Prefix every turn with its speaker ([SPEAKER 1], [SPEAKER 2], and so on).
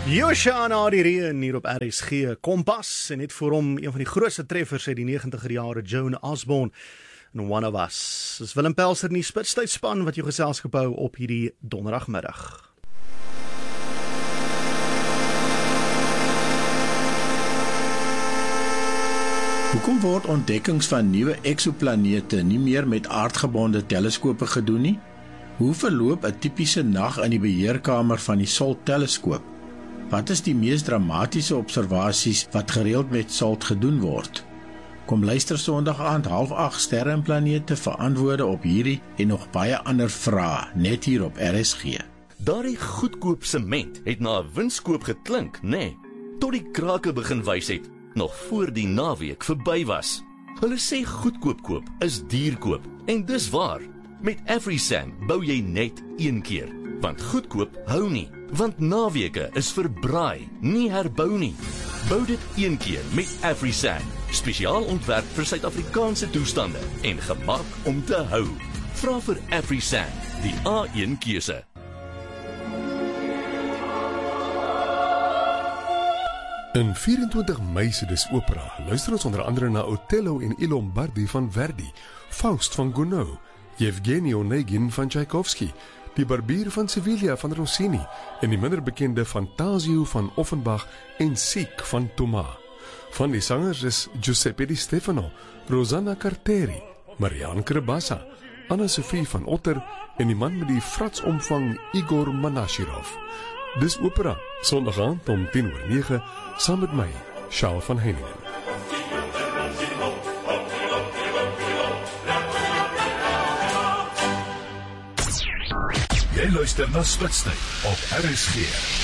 [SPEAKER 1] Joshua die Reen hier op RSG, Kompas, en net voor hom een van die grootste treffers uit die 90er jare, Joan Osborne, en One of Us. Dis Willem Pelser in die Spitstydsspan wat jou geselskap hou op hierdie donderdagmiddag.
[SPEAKER 2] Hoekom word ontdekkings van nuwe eksoplanete nie meer met aardgebonde teleskope gedoen nie? Hoe verloop 'n tipiese nag in die beheerkamer van die SALT-teleskoop? Wat is die mees dramatiese observasies wat gereeld met SALT gedoen word? Kom luister Sondag aand 7:30 Sterre en Planete vir antwoorde op hierdie en nog baie ander vrae, net hier op RSG.
[SPEAKER 3] Daardie goedkoop sement het na 'n winskoop geklink, nê? Tot die krake begin wys het, nog voor die naweek verby was. Hulle sê goedkoop koop is duur koop, en dis waar. Met AfriSam bou jy net een keer, want goedkoop hou nie, want naweke is verbraai, nie herbou nie. Bou dit een keer met AfriSam, spesiaal ontwerp vir Suid-Afrikaanse toestande en gemaak om te hou. Vra vir AfriSam, die A1 keuse.
[SPEAKER 4] In 24 Mei se Dis Opera luister ons onder andere na Otello en I Lombardi van Verdi, Faust van Gounod, Yevgeny Onegin van Tchaikovsky, Die Barbier van Sevilla van Rossini en die minder bekende Fantasio van Offenbach en Siek van Thomas. Van die sangers is Giuseppe Di Stefano, Rosanna Carteri, Marianne Krabassa, Anna-Sophie van Otter en die man met die fratsomvang Igor Manashirov. Dis Opera, Sondag aand om 10:09, saam met my, Charles van Heiningen.
[SPEAKER 5] Jy luister na Spitstyd op RSG.